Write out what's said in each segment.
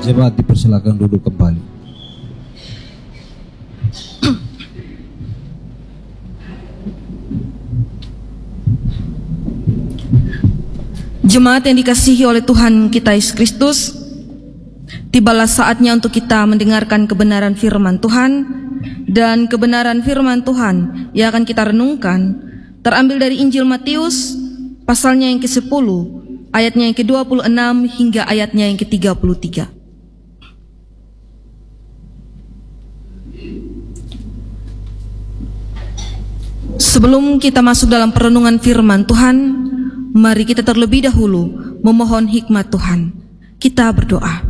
Jemaat dipersilakan duduk kembali. Jemaat yang dikasihi oleh Tuhan kita Yesus Kristus, tibalah saatnya untuk kita mendengarkan kebenaran firman Tuhan. Dan kebenaran firman Tuhan yang akan kita renungkan terambil dari Injil Matius pasalnya yang ke-10, ayatnya yang ke-26 hingga ayatnya yang ke-33. Sebelum kita masuk dalam perenungan firman Tuhan, mari kita terlebih dahulu memohon hikmat Tuhan. Kita berdoa.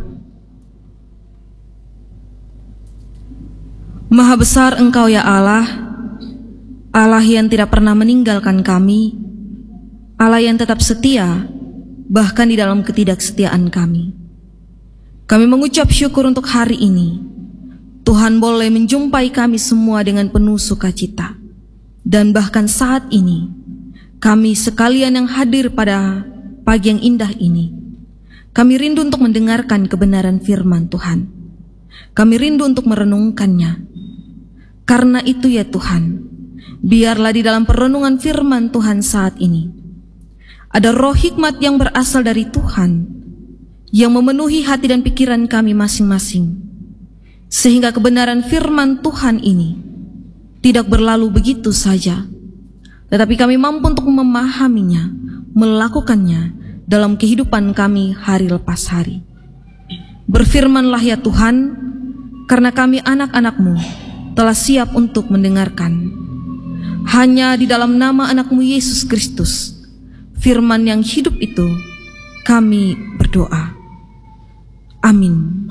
Maha besar Engkau ya Allah, Allah yang tidak pernah meninggalkan kami, Allah yang tetap setia, bahkan di dalam ketidaksetiaan kami. Kami mengucap syukur untuk hari ini. Tuhan boleh menjumpai kami semua dengan penuh sukacita. Dan bahkan saat ini, kami sekalian yang hadir pada pagi yang indah ini, kami rindu untuk mendengarkan kebenaran firman Tuhan. Kami rindu untuk merenungkannya. Karena itu ya Tuhan, biarlah di dalam perenungan firman Tuhan saat ini, ada roh hikmat yang berasal dari Tuhan, yang memenuhi hati dan pikiran kami masing-masing, sehingga kebenaran firman Tuhan ini tidak berlalu begitu saja, tetapi kami mampu untuk memahaminya, melakukannya dalam kehidupan kami hari lepas hari. Berfirmanlah ya Tuhan, karena kami anak-anak-Mu telah siap untuk mendengarkan. Hanya di dalam nama anak-Mu Yesus Kristus, firman yang hidup itu, kami berdoa. Amin.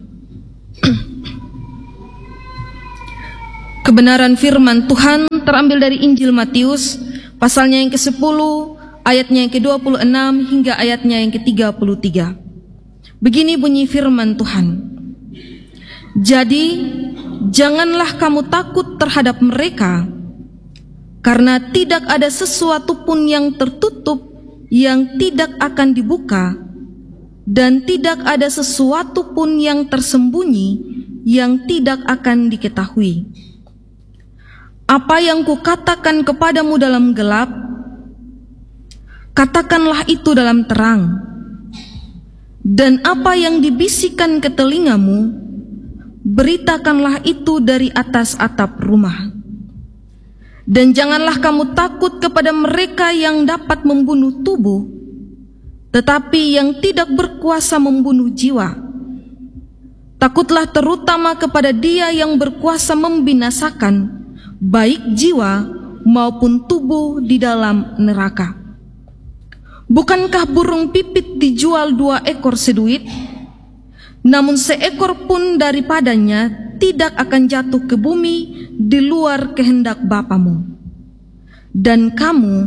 Kebenaran firman Tuhan terambil dari Injil Matius, pasalnya yang ke-10, ayatnya yang ke-26 hingga ayatnya yang ke-33. Begini bunyi firman Tuhan. Jadi, janganlah kamu takut terhadap mereka, karena tidak ada sesuatu pun yang tertutup yang tidak akan dibuka, dan tidak ada sesuatu pun yang tersembunyi yang tidak akan diketahui. Apa yang kukatakan kepadamu dalam gelap, katakanlah itu dalam terang. Dan apa yang dibisikkan ke telingamu, beritakanlah itu dari atas atap rumah. Dan janganlah kamu takut kepada mereka yang dapat membunuh tubuh, tetapi yang tidak berkuasa membunuh jiwa. Takutlah terutama kepada Dia yang berkuasa membinasakan baik jiwa maupun tubuh di dalam neraka. Bukankah burung pipit dijual 2 ekor seduit? Namun seekor pun daripadanya tidak akan jatuh ke bumi di luar kehendak Bapamu. Dan kamu,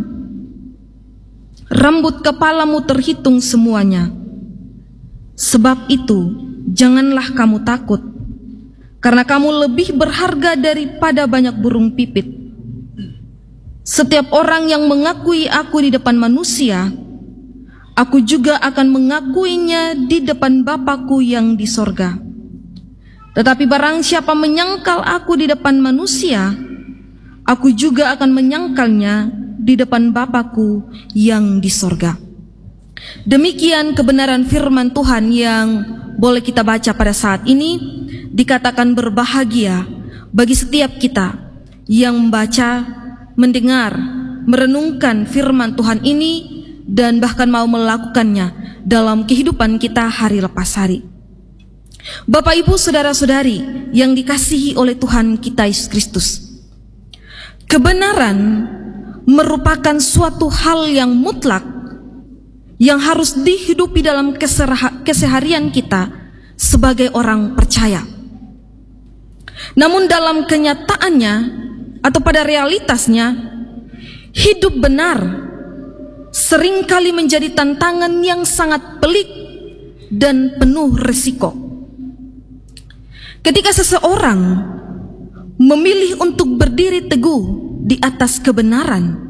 rambut kepalamu terhitung semuanya. Sebab itu, janganlah kamu takut, karena kamu lebih berharga daripada banyak burung pipit. Setiap orang yang mengakui aku di depan manusia, aku juga akan mengakuinya di depan Bapa-Ku yang di sorga. Tetapi barang siapa menyangkal aku di depan manusia, aku juga akan menyangkalnya di depan Bapa-Ku yang di sorga. Demikian kebenaran firman Tuhan yang boleh kita baca pada saat ini. Dikatakan berbahagia bagi setiap kita yang membaca, mendengar, merenungkan firman Tuhan ini, dan bahkan mau melakukannya dalam kehidupan kita hari lepas hari. Bapak, Ibu, saudara-saudari yang dikasihi oleh Tuhan kita Yesus Kristus, kebenaran merupakan suatu hal yang mutlak yang harus dihidupi dalam keseharian kita sebagai orang percaya. Namun dalam kenyataannya atau pada realitasnya, hidup benar seringkali menjadi tantangan yang sangat pelik dan penuh resiko. Ketika seseorang memilih untuk berdiri teguh di atas kebenaran,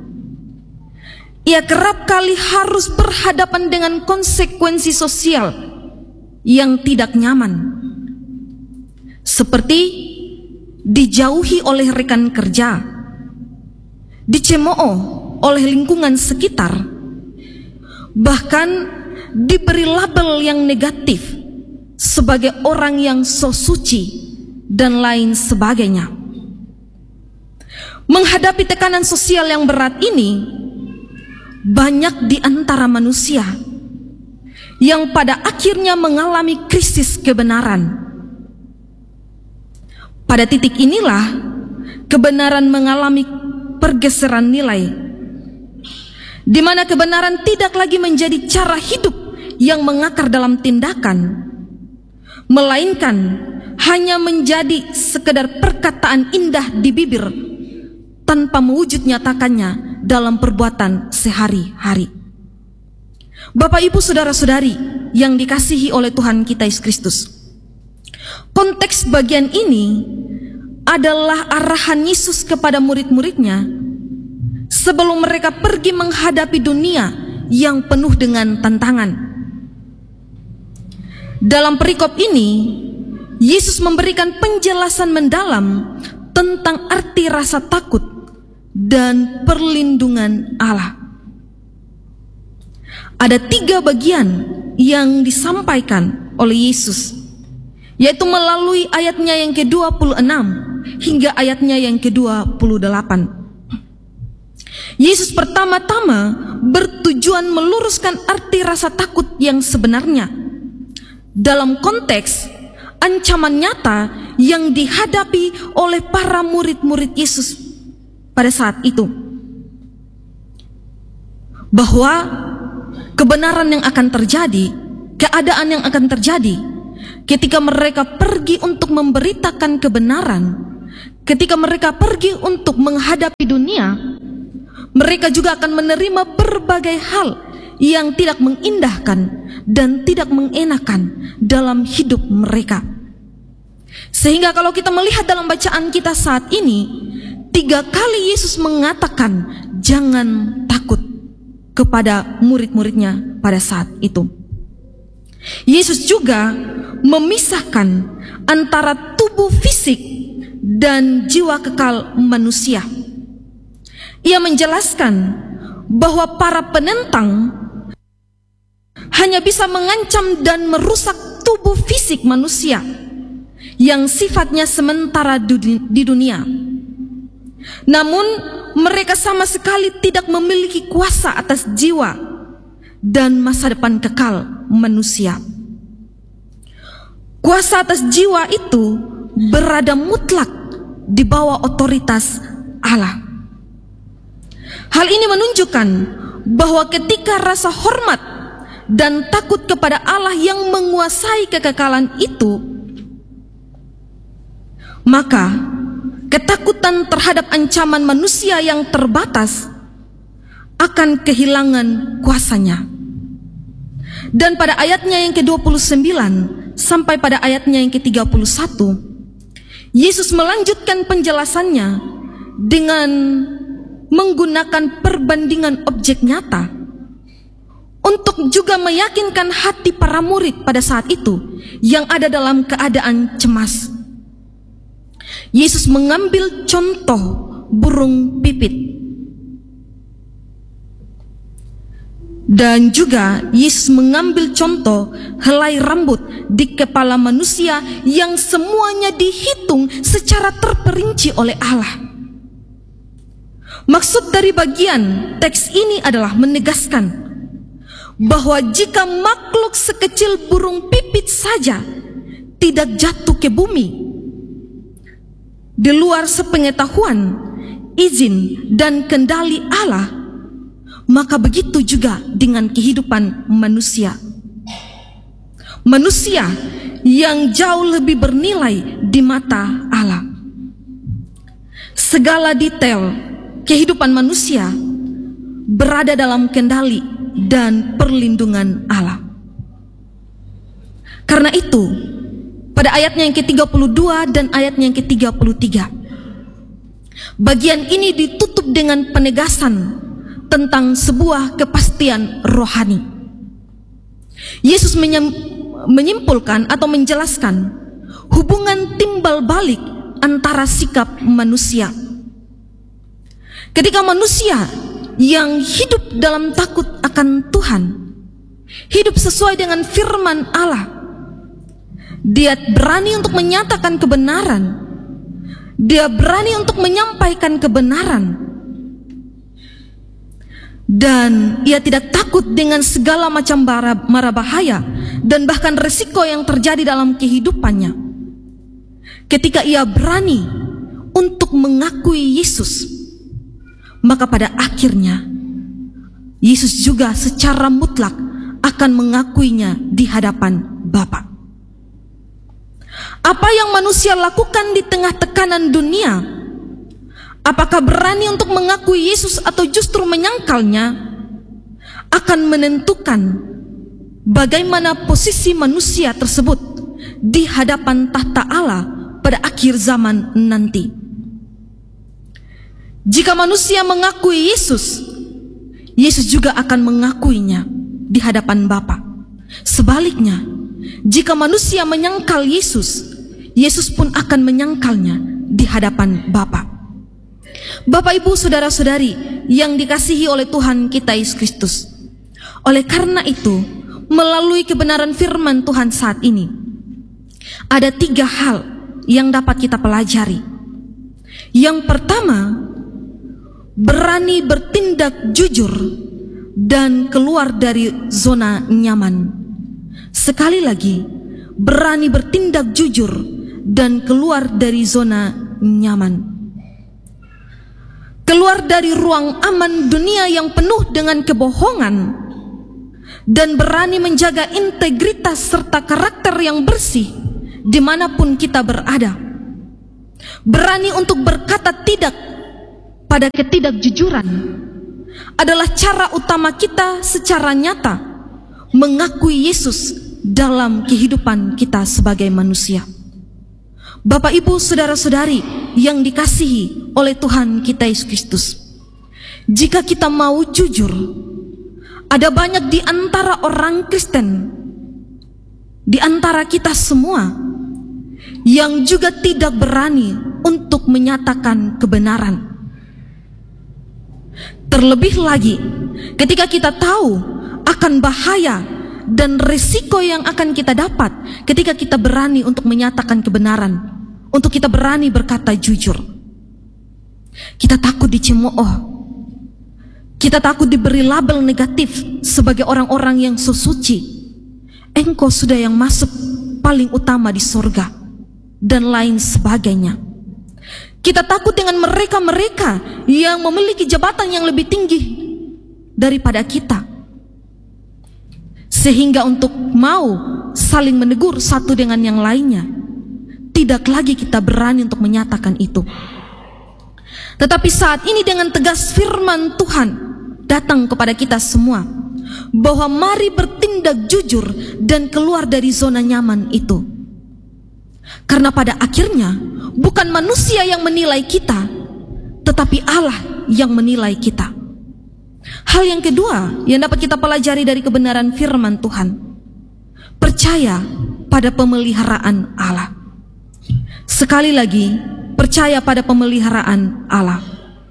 ia kerap kali harus berhadapan dengan konsekuensi sosial yang tidak nyaman, seperti dijauhi oleh rekan kerja, dicemooh oleh lingkungan sekitar, bahkan diberi label yang negatif sebagai orang yang so suci dan lain sebagainya. Menghadapi tekanan sosial yang berat ini, banyak di antara manusia yang pada akhirnya mengalami krisis kebenaran. Pada titik inilah kebenaran mengalami pergeseran nilai, di mana kebenaran tidak lagi menjadi cara hidup yang mengakar dalam tindakan, melainkan hanya menjadi sekedar perkataan indah di bibir tanpa mewujud nyatakannya dalam perbuatan sehari-hari. Bapak, Ibu, saudara-saudari yang dikasihi oleh Tuhan kita Yesus Kristus, konteks bagian ini adalah arahan Yesus kepada murid-muridnya sebelum mereka pergi menghadapi dunia yang penuh dengan tantangan. Dalam perikop ini, Yesus memberikan penjelasan mendalam tentang arti rasa takut dan perlindungan Allah. Ada 3 bagian yang disampaikan oleh Yesus, yaitu melalui ayatnya yang ke-26 hingga ayatnya yang ke-28. Yesus pertama-tama bertujuan meluruskan arti rasa takut yang sebenarnya dalam konteks ancaman nyata yang dihadapi oleh para murid-murid Yesus pada saat itu, bahwa kebenaran yang akan terjadi, keadaan yang akan terjadi ketika mereka pergi untuk memberitakan kebenaran, ketika mereka pergi untuk menghadapi dunia, mereka juga akan menerima berbagai hal yang tidak mengindahkan dan tidak mengenakan dalam hidup mereka. Sehingga kalau kita melihat dalam bacaan kita saat ini, 3 kali Yesus mengatakan jangan takut kepada murid-muridnya pada saat itu. Yesus juga memisahkan antara tubuh fisik dan jiwa kekal manusia. Ia menjelaskan bahwa para penentang hanya bisa mengancam dan merusak tubuh fisik manusia yang sifatnya sementara di dunia. Namun mereka sama sekali tidak memiliki kuasa atas jiwa dan masa depan kekal manusia. Kuasa atas jiwa itu berada mutlak di bawah otoritas Allah. Hal ini menunjukkan bahwa ketika rasa hormat dan takut kepada Allah yang menguasai kekekalan itu, maka ketakutan terhadap ancaman manusia yang terbatas akan kehilangan kuasanya. Dan pada ayatnya yang ke-29 sampai pada ayatnya yang ke-31, Yesus melanjutkan penjelasannya dengan menggunakan perbandingan objek nyata untuk juga meyakinkan hati para murid pada saat itu yang ada dalam keadaan cemas. Yesus mengambil contoh burung pipit, dan juga Yesus mengambil contoh helai rambut di kepala manusia yang semuanya dihitung secara terperinci oleh Allah. Maksud dari bagian teks ini adalah menegaskan bahwa jika makhluk sekecil burung pipit saja tidak jatuh ke bumi di luar sepengetahuan, izin, dan kendali Allah, maka begitu juga dengan kehidupan manusia. Manusia yang jauh lebih bernilai di mata Allah. Segala detail kehidupan manusia berada dalam kendali dan perlindungan Allah. Karena itu, pada ayatnya yang ke-32 dan ayatnya yang ke-33, bagian ini ditutup dengan penegasan tentang sebuah kepastian rohani. Yesus menyimpulkan atau menjelaskan hubungan timbal balik antara sikap manusia. Ketika manusia yang hidup dalam takut akan Tuhan, hidup sesuai dengan firman Allah, dia berani untuk menyatakan kebenaran, dia berani untuk menyampaikan kebenaran, dan ia tidak takut dengan segala macam mara bahaya dan bahkan resiko yang terjadi dalam kehidupannya. Ketika ia berani untuk mengakui Yesus, maka pada akhirnya Yesus juga secara mutlak akan mengakuinya di hadapan Bapa. Apa yang manusia lakukan di tengah tekanan dunia, apakah berani untuk mengakui Yesus atau justru menyangkalnya, akan menentukan bagaimana posisi manusia tersebut di hadapan tahta Allah pada akhir zaman nanti. Jika manusia mengakui Yesus, Yesus juga akan mengakuinya di hadapan Bapa. Sebaliknya, jika manusia menyangkal Yesus, Yesus pun akan menyangkalnya di hadapan Bapa. Bapak, Ibu, saudara-saudari yang dikasihi oleh Tuhan kita Yesus Kristus, oleh karena itu, melalui kebenaran firman Tuhan saat ini, ada 3 hal yang dapat kita pelajari. Yang pertama, berani bertindak jujur dan keluar dari zona nyaman. Sekali lagi, berani bertindak jujur dan keluar dari zona nyaman. Keluar dari ruang aman dunia yang penuh dengan kebohongan dan berani menjaga integritas serta karakter yang bersih dimanapun kita berada. Berani untuk berkata tidak pada ketidakjujuran adalah cara utama kita secara nyata mengakui Yesus dalam kehidupan kita sebagai manusia. Bapak, Ibu, saudara-saudari yang dikasihi oleh Tuhan kita Yesus Kristus, jika kita mau jujur, ada banyak di antara orang Kristen, di antara kita semua, yang juga tidak berani untuk menyatakan kebenaran. Terlebih lagi ketika kita tahu akan bahaya dan risiko yang akan kita dapat ketika kita berani untuk menyatakan kebenaran, untuk kita berani berkata jujur. Kita takut dicemooh, kita takut diberi label negatif sebagai orang-orang yang so suci. Engkau sudah yang masuk paling utama di sorga, dan lain sebagainya. Kita takut dengan mereka-mereka yang memiliki jabatan yang lebih tinggi daripada kita, sehingga untuk mau saling menegur satu dengan yang lainnya, tidak lagi kita berani untuk menyatakan itu. Tetapi saat ini dengan tegas firman Tuhan datang kepada kita semua, bahwa mari bertindak jujur dan keluar dari zona nyaman itu. Karena pada akhirnya bukan manusia yang menilai kita, tetapi Allah yang menilai kita. Hal yang kedua yang dapat kita pelajari dari kebenaran firman Tuhan, percaya pada pemeliharaan Allah. Sekali lagi, percaya pada pemeliharaan Allah.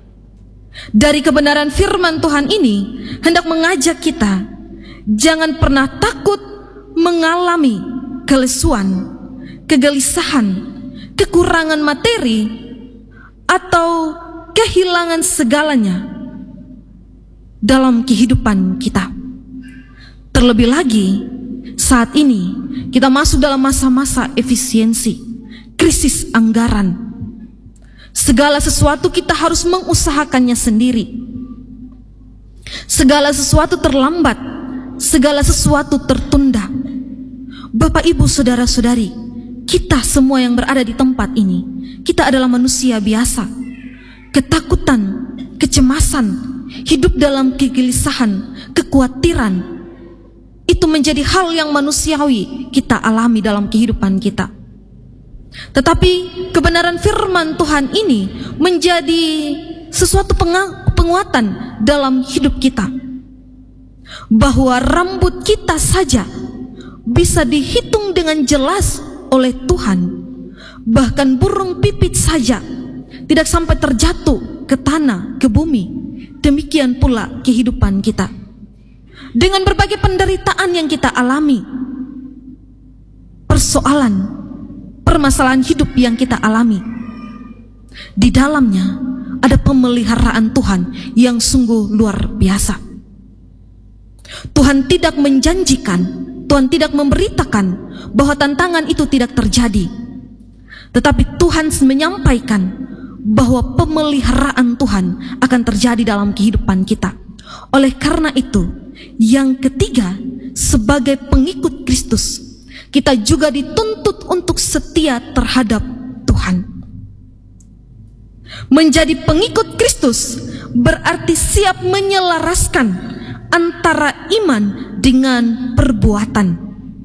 Dari kebenaran firman Tuhan ini hendak mengajak kita jangan pernah takut mengalami kelesuan, kegelisahan, kekurangan materi, atau kehilangan segalanya dalam kehidupan kita. Terlebih lagi saat ini kita masuk dalam masa-masa efisiensi, krisis anggaran. Segala sesuatu kita harus mengusahakannya sendiri. Segala sesuatu terlambat, segala sesuatu tertunda. Bapak, Ibu, saudara-saudari, kita semua yang berada di tempat ini, kita adalah manusia biasa. Ketakutan, kecemasan, hidup dalam kegelisahan, kekhawatiran, itu menjadi hal yang manusiawi kita alami dalam kehidupan kita. Tetapi kebenaran firman Tuhan ini menjadi sesuatu penguatan dalam hidup kita, bahwa rambut kita saja bisa dihitung dengan jelas oleh Tuhan. Bahkan burung pipit saja tidak sampai terjatuh ke tanah, ke bumi. Demikian pula kehidupan kita. Dengan berbagai penderitaan yang kita alami, persoalan, permasalahan hidup yang kita alami, di dalamnya ada pemeliharaan Tuhan yang sungguh luar biasa. Tuhan tidak menjanjikan, Tuhan tidak memberitakan bahwa tantangan itu tidak terjadi. Tetapi Tuhan menyampaikan bahwa pemeliharaan Tuhan akan terjadi dalam kehidupan kita. Oleh karena itu, yang ketiga, sebagai pengikut Kristus, kita juga dituntut untuk setia terhadap Tuhan. Menjadi pengikut Kristus berarti siap menyelaraskan antara iman dengan perbuatan.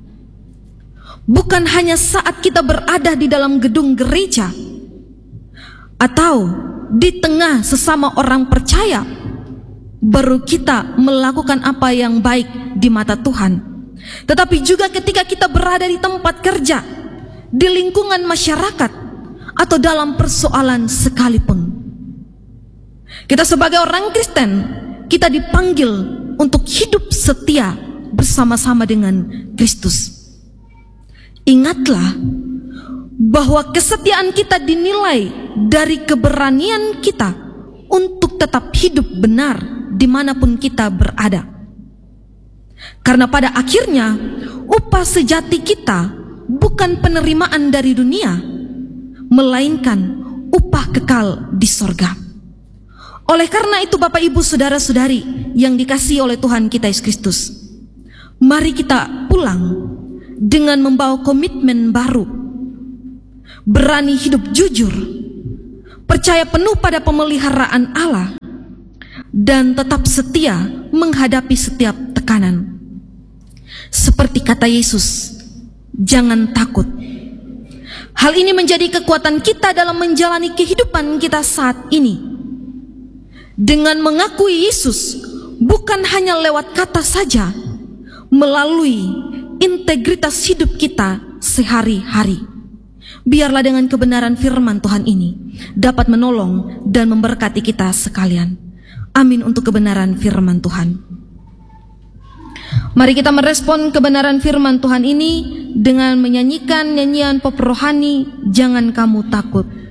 Bukan hanya saat kita berada di dalam gedung gereja atau di tengah sesama orang percaya baru kita melakukan apa yang baik di mata Tuhan, tetapi juga ketika kita berada di tempat kerja, di lingkungan masyarakat, atau dalam persoalan sekalipun. Kita sebagai orang Kristen, kita dipanggil untuk hidup setia bersama-sama dengan Kristus. Ingatlah bahwa kesetiaan kita dinilai dari keberanian kita untuk tetap hidup benar dimanapun kita berada. Karena pada akhirnya upah sejati kita bukan penerimaan dari dunia, melainkan upah kekal di sorga. Oleh karena itu Bapak Ibu Saudara-saudari yang dikasihi oleh Tuhan kita Yesus Kristus, mari kita pulang dengan membawa komitmen baru, berani hidup jujur, percaya penuh pada pemeliharaan Allah, dan tetap setia menghadapi setiap tekanan. Seperti kata Yesus, jangan takut. Hal ini menjadi kekuatan kita dalam menjalani kehidupan kita saat ini. Dengan mengakui Yesus bukan hanya lewat kata saja, melalui integritas hidup kita sehari-hari. Biarlah dengan kebenaran firman Tuhan ini dapat menolong dan memberkati kita sekalian. Amin untuk kebenaran firman Tuhan. Mari kita merespon kebenaran firman Tuhan ini dengan menyanyikan nyanyian pop rohani, Jangan Kamu Takut.